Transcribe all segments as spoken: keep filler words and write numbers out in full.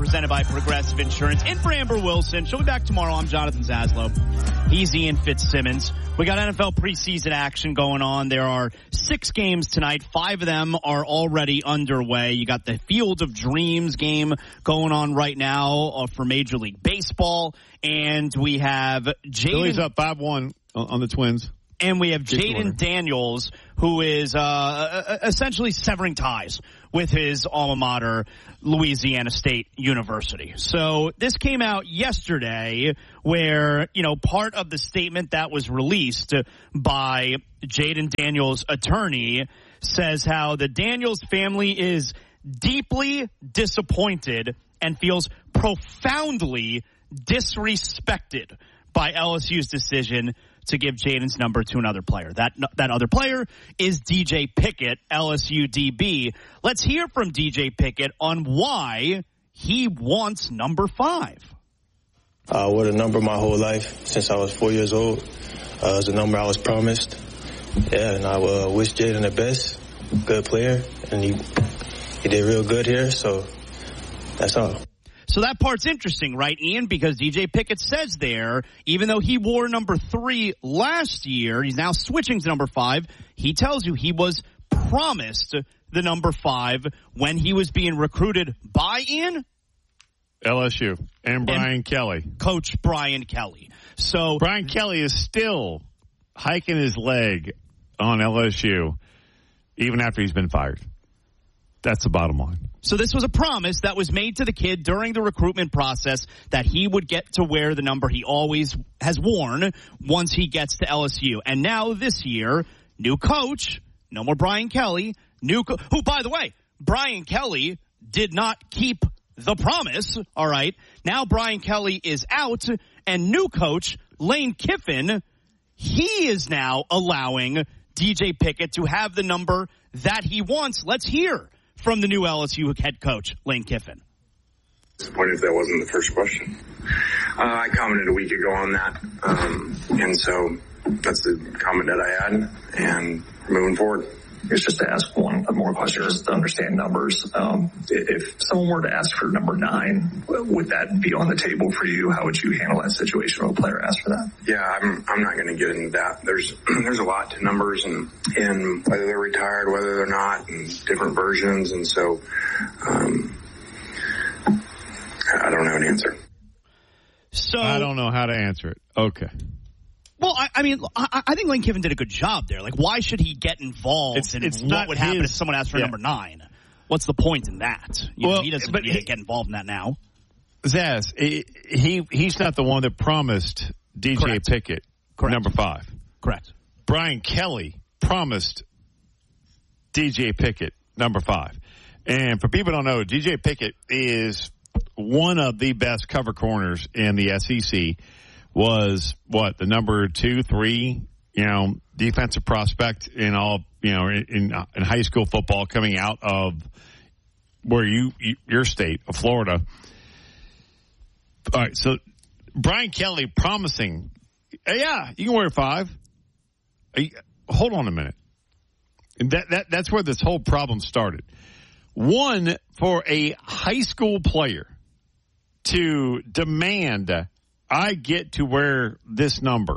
presented by Progressive Insurance. In for Amber Wilson. She'll be back tomorrow. I'm Jonathan Zaslow. He's Ian Fitzsimmons. We got N F L preseason action going on. There are six games tonight. Five of them are already underway. You got the Field of Dreams game going on right now for Major League Baseball. And we have Jaden. Phillies up five one on the Twins. And we have Jaden Daniels, who is uh, essentially severing ties with his alma mater, Louisiana State University. So this came out yesterday where, you know, part of the statement that was released by Jaden Daniels' attorney says how the Daniels family is deeply disappointed and feels profoundly disrespected by L S U's decision to give Jaden's number to another player. That that other player is D J Pickett, L S U D B. Let's hear from D J Pickett on why he wants number five. I wore the number my whole life since I was four years old. Uh, it was a number I was promised. Yeah, and I uh, wish Jaden the best. Good player, and he he did real good here, so that's all. So that part's interesting, right, Ian? Because D J Pickett says there, even though he wore number three last year, he's now switching to number five. He tells you he was promised the number five when he was being recruited by Ian? L S U and Brian and Kelly. Coach Brian Kelly. So Brian Kelly is still hiking his leg on L S U even after he's been fired. That's the bottom line. So this was a promise that was made to the kid during the recruitment process that he would get to wear the number he always has worn once he gets to L S U. And now this year, new coach, no more Brian Kelly, new co- who, by the way, Brian Kelly did not keep the promise, all right? Now Brian Kelly is out, and new coach, Lane Kiffin, he is now allowing D J Pickett to have the number that he wants. Let's hear from the new L S U head coach, Lane Kiffin. Disappointed if that wasn't the first question. Uh, I commented a week ago on that, um, and so that's the comment that I had, and moving forward. It's just to ask one more question, just to understand numbers. Um, if someone were to ask for number nine, would that be on the table for you? How would you handle that situation if a player asked for that? Yeah, I'm I'm not going to get into that. There's there's a lot to numbers, and and whether they're retired, whether they're not, and different versions, and so um, I don't have an answer. So I don't know how to answer it. Okay. Well, I, I mean, I, I think Lane Kiffin did a good job there. Like, why should he get involved It's- in it's what not would happen his- if someone asked for yeah. number nine? What's the point in that? You Well, know, he doesn't but need to he- get involved in that now. Zaz, he, he he's not the one that promised D J Correct. Pickett Correct. number five. Correct. Brian Kelly promised D J Pickett number five. And for people who don't know, D J Pickett is one of the best cover corners in the S E C. Was what the number two, three, you know, defensive prospect in all, you know, in in, in high school football coming out of where you, you your state of Florida. All right, so Brian Kelly promising, hey, yeah, you can wear five. Hey, hold on a minute. And that that that's where this whole problem started. One, for a high school player to demand, I get to wear this number.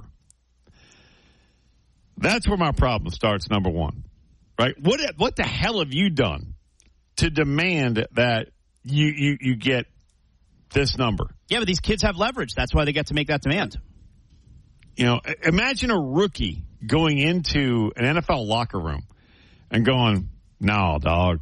That's where my problem starts, number one. Right? What what the hell have you done to demand that you, you, you get this number? Yeah, but these kids have leverage. That's why they get to make that demand. You know, imagine a rookie going into an N F L locker room and going, no, dog.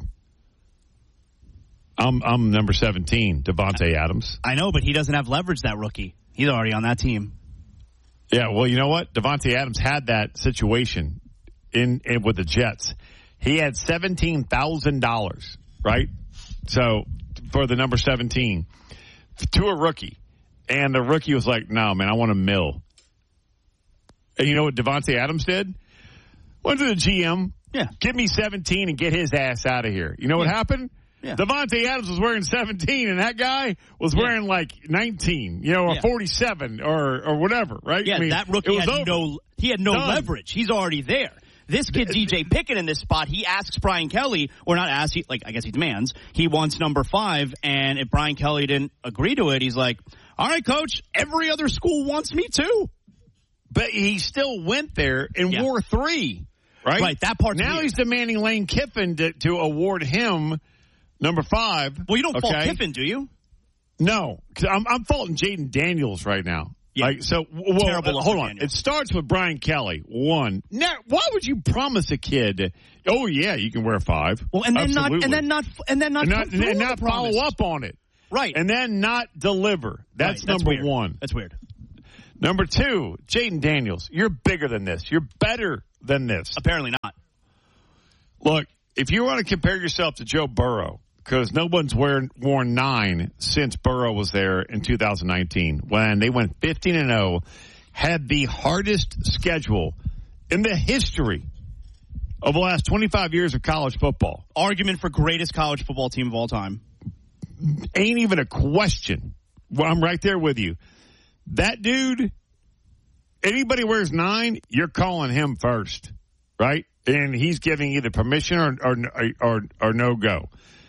I'm I'm number seventeen, Devontae Adams. I know, but he doesn't have leverage, that rookie. He's already on that team. Yeah, well, you know what? Devontae Adams had that situation in, in with the Jets. He had seventeen thousand dollars, right? So for the number seventeen to a rookie. And the rookie was like, no, man, I want a mill. And you know what Devontae Adams did? Went to the G M. Yeah. Give me seventeen and get his ass out of here. You know what Yeah. happened? Yeah. Devontae Adams was wearing seventeen, and that guy was Yeah. wearing like nineteen, you know, or Yeah. forty-seven, or or whatever, right? Yeah, I mean, that rookie it was had over. no he had no Done. leverage. He's already there. This kid, D J Pickett, in this spot, he asks Brian Kelly, or not asks, he, like, I guess he demands, he wants number five, and if Brian Kelly didn't agree to it, he's like, all right, coach, every other school wants me too. But he still went there and Yeah. wore three, right? Right, that part's Now weird. he's demanding Lane Kiffin to, to award him number five. Well, you don't fault okay? Kiffin, do you? No, because I'm, I'm faulting Jaden Daniels right now. Yeah. Like, so, well, Terrible uh, hold on. Daniels. It starts with Brian Kelly. One. Now, why would you promise a kid, oh yeah, you can wear five? Well, and then Absolutely. not, and then not, and then not, and not, come through and with not the promise. follow up on it. Right. And then not deliver. That's Right, that's number weird. one. That's weird. Number two, Jaden Daniels. You're bigger than this. You're better than this. Apparently not. Look, if you want to compare yourself to Joe Burrow, because no one's wearing, worn nine since Burrow was there in two thousand nineteen, when they went fifteen and oh, had the hardest schedule in the history of the last twenty-five years of college football. Argument for greatest college football team of all time. Ain't even a question. Well, I'm right there with you. That dude, anybody wears nine, you're calling him first, right? And he's giving either permission or or or, or no go.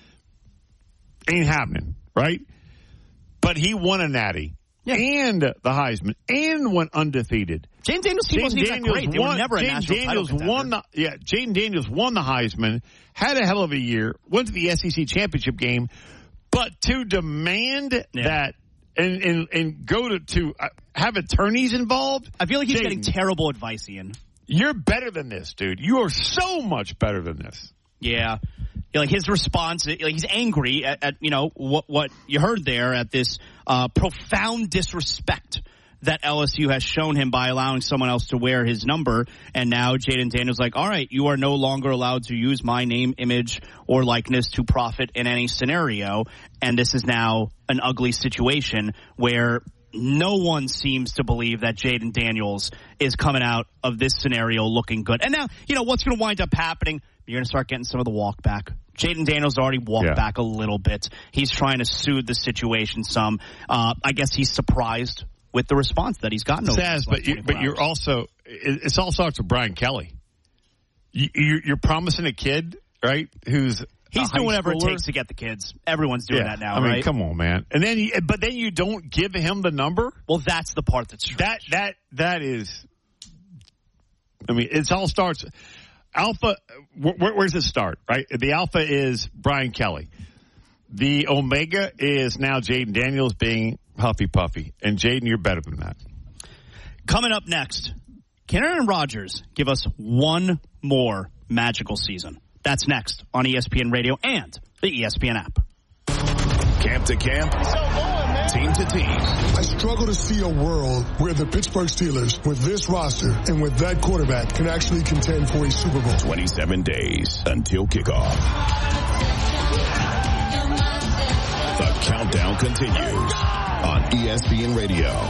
Ain't happening, right? But he won a natty Yeah. and the Heisman and went undefeated. Jaden Daniels' team wasn't even that great. They were never a Jaden national Daniels title won the yeah. Jaden Daniels won the Heisman, had a hell of a year, went to the S E C championship game, but to demand Yeah. that and and and go to to uh, have attorneys involved. I feel like he's Jaden, getting terrible advice, Ian. You're better than this, dude. You are so much better than this. Yeah. Yeah, like his response, like he's angry at, at you know what what you heard there at this uh, profound disrespect that L S U has shown him by allowing someone else to wear his number, and now Jaden Daniels like, all right, you are no longer allowed to use my name, image, or likeness to profit in any scenario, and this is now an ugly situation where no one seems to believe that Jaden Daniels is coming out of this scenario looking good. And now, you know, what's going to wind up happening? You're going to start getting some of the walk back. Jaden Daniels already walked Yeah. back a little bit. He's trying to soothe the situation some. Uh, I guess he's surprised with the response that he's gotten over Says, the but last you, twenty-four but you're hours. also it, it's all starts with Brian Kelly. You, you're, you're promising a kid, right? Who's He's a high doing whatever it schooler. takes to get the kids. Everyone's doing Yeah, that now, I mean, right? come on, man. And then, you, but then you don't give him the number. Well, that's the part that's strange. That that that is. I mean, it all starts. Alpha. Where, where does it start? Right. The alpha is Brian Kelly. The omega is now Jaden Daniels being huffy puffy, and Jaden, you're better than that. Coming up next, can Aaron Rodgers give us one more magical season? That's next on E S P N Radio and the E S P N app. Camp to camp, team to team. I struggle to see a world where the Pittsburgh Steelers, with this roster and with that quarterback, can actually contend for a Super Bowl. twenty-seven days until kickoff. The countdown continues on E S P N Radio.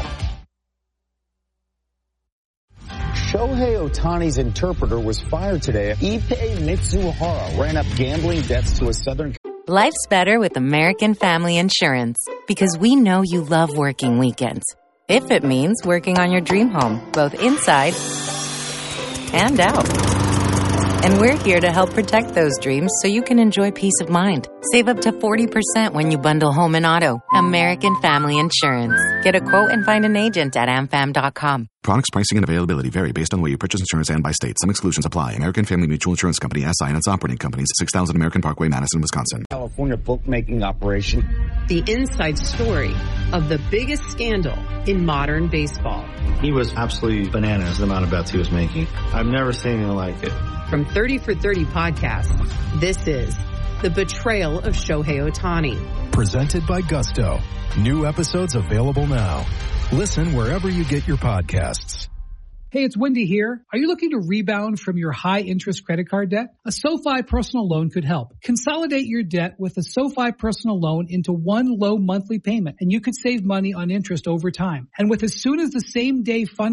Shohei Ohtani's interpreter was fired today. Ippei Mitsuhara ran up gambling debts to a Southern... Life's better with American Family Insurance because we know you love working weekends. If it means working on your dream home, both inside and out. And we're here to help protect those dreams so you can enjoy peace of mind. Save up to forty percent when you bundle home and auto. American Family Insurance. Get a quote and find an agent at am fam dot com. Products, pricing, and availability vary based on the way you purchase insurance and by state. Some exclusions apply. American Family Mutual Insurance Company, S I and its operating companies, six thousand American Parkway, Madison, Wisconsin. California bookmaking operation. The inside story of the biggest scandal in modern baseball. He was absolutely bananas, the amount of bets he was making. I've never seen anything like it. From thirty for thirty podcast, this is The Betrayal of Shohei Ohtani. Presented by Gusto. New episodes available now. Listen wherever you get your podcasts. Hey, it's Wendy here. Are you looking to rebound from your high-interest credit card debt? A SoFi personal loan could help. Consolidate your debt with a SoFi personal loan into one low monthly payment, and you could save money on interest over time. And with as soon as the same day funding,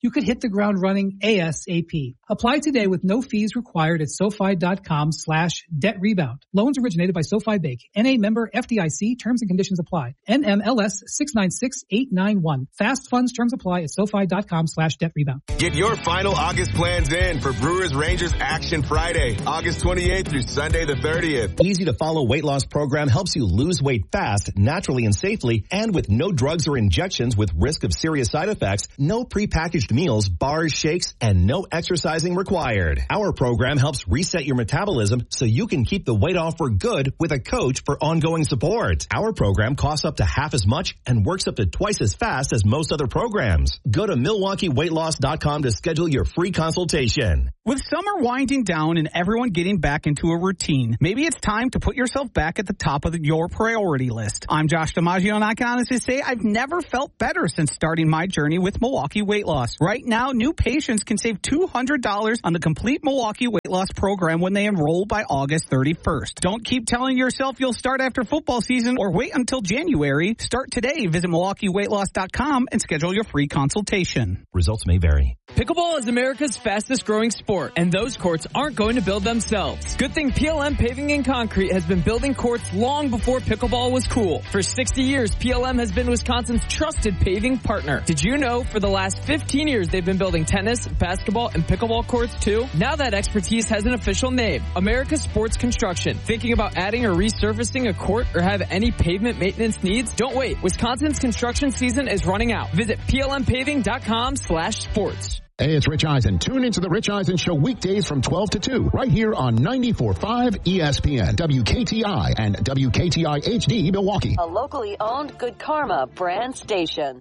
you could hit the ground running ASAP. Apply today with no fees required at SoFi.com slash debt rebound. Loans originated by SoFi Bank. N A member F D I C. Terms and conditions apply. N M L S six nine six eight nine one. Fast funds terms apply at SoFi.com slash debt rebound. Get your final August plans in for Brewers Rangers Action Friday, August twenty-eighth through Sunday the thirtieth. Easy to follow weight loss program helps you lose weight fast, naturally and safely, and with no drugs or injections with risk of serious side effects, no prepackaged meals, bars, shakes, and no exercising required. Our program helps reset your metabolism so you can keep the weight off for good with a coach for ongoing support. Our program costs up to half as much and works up to twice as fast as most other programs. Go to Milwaukee Weight Loss dot com to schedule your free consultation. With summer winding down and everyone getting back into a routine, maybe it's time to put yourself back at the top of the, your priority list. I'm Josh DiMaggio, and I can honestly say I've never felt better since starting my journey with Milwaukee Weight Loss. Right now, new patients can save two hundred dollars on the complete Milwaukee Weight Loss program when they enroll by August thirty-first. Don't keep telling yourself you'll start after football season or wait until January. Start today. Visit Milwaukee Weight Loss dot com and schedule your free consultation. Results may vary. Pickleball is America's fastest growing sport, and those courts aren't going to build themselves. Good thing P L M Paving and Concrete has been building courts long before pickleball was cool. For sixty years, P L M has been Wisconsin's trusted paving partner. Did you know for the last fifteen years they've been building tennis, basketball, and pickleball courts too? Now that expertise has an official name, America Sports Construction. Thinking about adding or resurfacing a court or have any pavement maintenance needs? Don't wait. Wisconsin's construction season is running out. Visit P L M paving dot com slash sports. Hey, it's Rich Eisen. Tune into the Rich Eisen Show weekdays from twelve to two, right here on ninety-four point five E S P N, W K T I, and W K T I H D Milwaukee. A locally owned Good Karma brand station.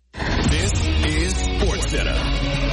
This is SportsCenter.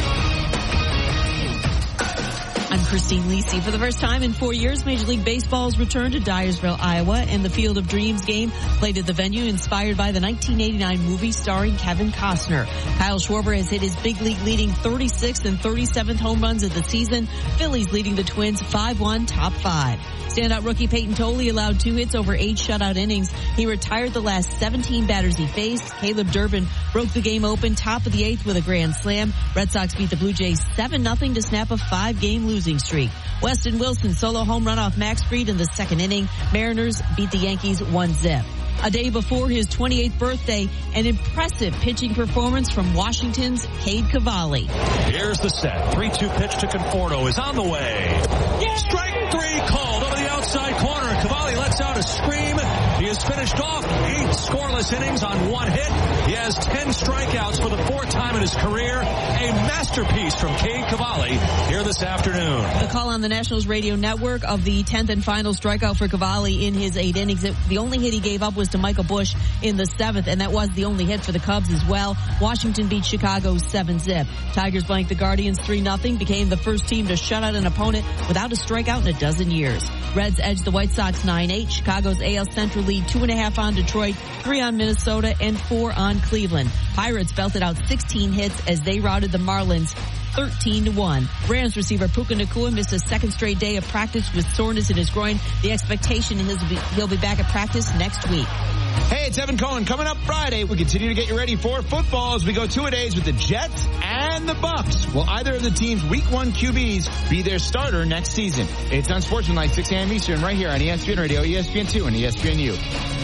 I'm Christine Lisi. For the first time in four years, Major League Baseball's return to Dyersville, Iowa, and the Field of Dreams game played at the venue inspired by the nineteen eighty-nine movie starring Kevin Costner. Kyle Schwarber has hit his big league leading thirty-sixth and thirty-seventh home runs of the season. Phillies leading the Twins five one, top five. Standout rookie Peyton Tolley allowed two hits over eight shutout innings. He retired the last seventeen batters he faced. Caleb Durbin broke the game open top of the eighth with a grand slam. Red Sox beat the Blue Jays seven nothing to snap a five-game losing streak. Weston Wilson solo home run off Max Fried in the second inning. Mariners beat the Yankees one zip. A day before his twenty-eighth birthday, an impressive pitching performance from Washington's Cade Cavalli. Here's the set. three two pitch to Conforto is on the way. Yeah. Strike three called over the outside corner. Cavalli lets out a scream. He has finished off eight scoreless innings on one hit. He has ten strikeouts for the fourth time in his career. A masterpiece from Cade Cavalli here this afternoon. The call on the Nationals radio network of the tenth and final strikeout for Cavalli in his eight innings. It, the only hit he gave up was to Michael Busch in the seventh, and that was the only hit for the Cubs as well. Washington beat Chicago seven zip. Tigers blanked the Guardians three nothing, became the first team to shut out an opponent without a strikeout in a dozen years. Reds edged the White Sox nine eight. Chicago's A L Central lead two and a half on Detroit, three on Minnesota, and four on Cleveland. Pirates belted out sixteen hits as they routed the Marlins thirteen to one. Rams receiver Puka Nacua missed a second straight day of practice with soreness in his groin. The expectation is he'll be back at practice next week. Hey, it's Evan Cohen. Coming up Friday, we continue to get you ready for football as we go two-a-days with the Jets and the Bucks. Will either of the team's week one Q Bs be their starter next season? It's Unsportsmanlike, six a.m. Eastern, right here on E S P N Radio, E S P N two, and E S P N U.